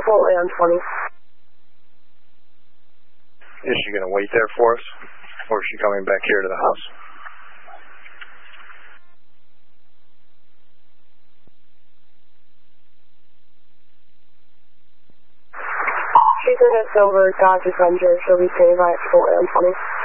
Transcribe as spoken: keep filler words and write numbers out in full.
full and twenty. Is she going to wait there for us, or is she coming back here to the house? She's in a silver Dodge Avenger. She'll be standing by at full and twenty.